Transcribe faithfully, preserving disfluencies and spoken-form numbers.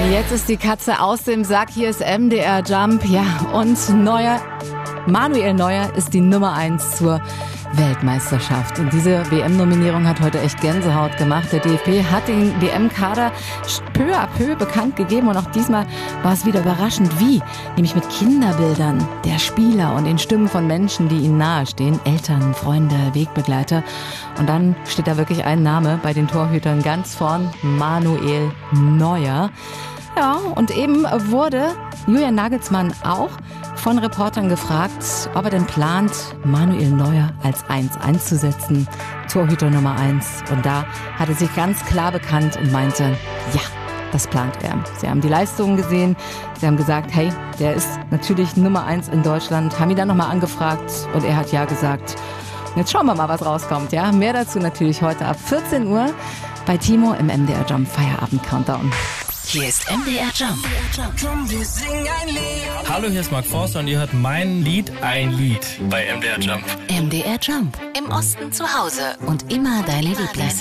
Jetzt ist die Katze aus dem Sack. Hier ist M D R Jump. Ja, und Neuer, Manuel Neuer ist die Nummer eins zur Weltmeisterschaft. Und diese W M-Nominierung hat heute echt Gänsehaut gemacht. Der D F B hat den W M-Kader peu à peu bekannt gegeben. Und auch diesmal war es wieder überraschend, wie. Nämlich mit Kinderbildern der Spieler und den Stimmen von Menschen, die ihnen nahestehen. Eltern, Freunde, Wegbegleiter. Und dann steht da wirklich ein Name bei den Torhütern ganz vorn. Manuel Neuer. Ja, und eben wurde Julian Nagelsmann auch von Reportern gefragt, ob er denn plant, Manuel Neuer als eins einzusetzen, Torhüter Nummer eins. Und da hat er sich ganz klar bekannt und meinte, ja, das plant er. Sie haben die Leistungen gesehen, sie haben gesagt, hey, der ist natürlich Nummer eins in Deutschland, haben ihn dann nochmal angefragt und er hat ja gesagt. Jetzt schauen wir mal, was rauskommt. Ja, mehr dazu natürlich heute ab vierzehn Uhr bei Timo im M D R Jump Feierabend Countdown. Hier ist M D R Jump. Komm, wir singen ein Lied. Hallo, hier ist Mark Forster und ihr hört mein Lied, ein Lied bei M D R Jump. M D R Jump. Im Osten zu Hause und immer deine Lieblings